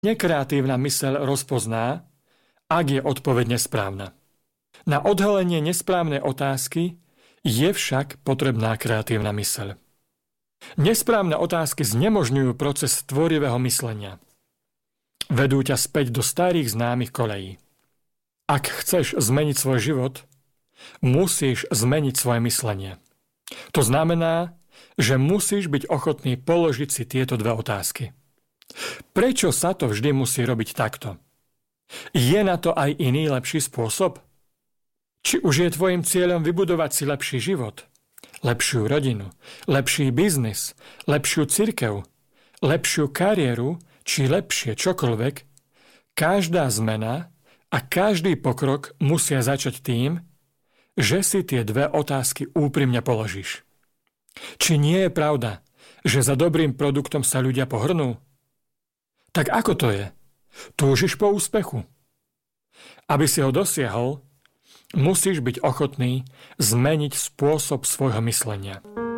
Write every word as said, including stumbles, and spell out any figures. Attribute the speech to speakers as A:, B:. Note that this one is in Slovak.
A: Nekreatívna myseľ rozpozná, ak je odpoveď nesprávna. Na odhalenie nesprávnej otázky je však potrebná kreatívna myseľ. Nesprávne otázky znemožňujú proces tvorivého myslenia. Vedú ťa späť do starých známych koľají. Ak chceš zmeniť svoj život, musíš zmeniť svoje myslenie. To znamená, že musíš byť ochotný položiť si tieto dve otázky. Prečo sa to vždy musí robiť takto? Je na to aj iný lepší spôsob? Či už je tvojim cieľom vybudovať si lepší život, lepšiu rodinu, lepší biznis, lepšiu cirkev, lepšiu kariéru, či lepšie čokoľvek, každá zmena a každý pokrok musia začať tým, že si tie dve otázky úprimne položíš. Či nie je pravda, že za dobrým produktom sa ľudia pohrnú? Tak ako to je? Túžiš po úspechu? Aby si ho dosiahol, musíš byť ochotný zmeniť spôsob svojho myslenia.